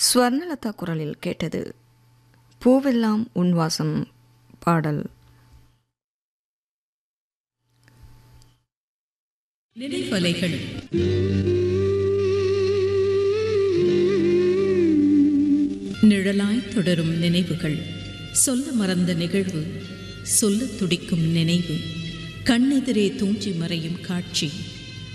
ஸ்வர்ணலதா குரலில் கேட்டது பூவெல்லாம் உன்வாசம் பாடல். நினைவலைகள் நிழலாய் தொடரும் நினைவுகள், சொல்ல மறந்த நிகழ்வு, சொல்ல துடிக்கும் நினைவு, கண்ணெதிரே தூஞ்சி மறையும் காட்சி